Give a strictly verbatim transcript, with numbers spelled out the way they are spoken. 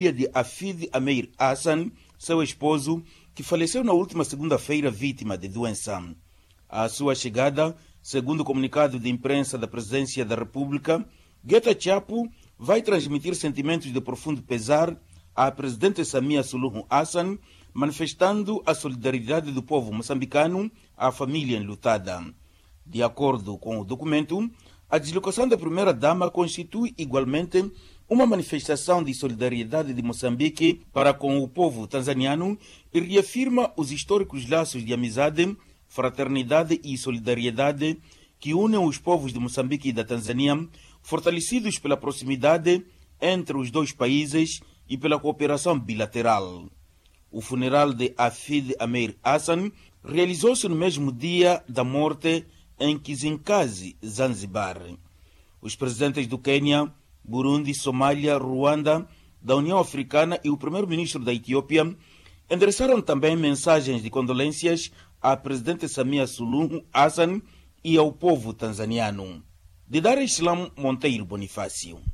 de Hafidh Ameir Hassan, seu esposo, que faleceu na última segunda-feira vítima de doença. À sua chegada, segundo o comunicado de imprensa da Presidência da República, Geta Chapo vai transmitir sentimentos de profundo pesar à presidente Samia Suluhu Hassan, manifestando a solidariedade do povo moçambicano à família enlutada. De acordo com o documento, a deslocação da primeira-dama constitui igualmente uma manifestação de solidariedade de Moçambique para com o povo tanzaniano e reafirma os históricos laços de amizade, fraternidade e solidariedade que unem os povos de Moçambique e da Tanzânia, fortalecidos pela proximidade entre os dois países e pela cooperação bilateral. O funeral de Hafidh Ameir Hassan realizou-se no mesmo dia da morte em Kizimkazi, Zanzibar. Os presidentes do Quênia, Burundi, Somália, Ruanda, da União Africana e o primeiro-ministro da Etiópia endereçaram também mensagens de condolências à presidente Samia Suluhu Hassan e ao povo tanzaniano. De Dar es Salaam, Monteiro Bonifácio.